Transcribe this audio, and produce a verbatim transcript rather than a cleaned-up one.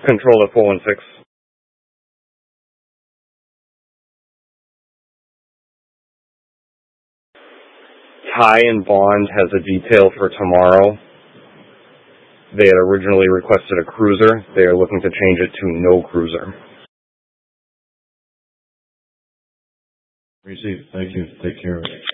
Control at four one six. Ty and Bond has a detail for tomorrow. They had originally requested a cruiser. They are looking to change it to no cruiser. Received. Thank you. Take care of it.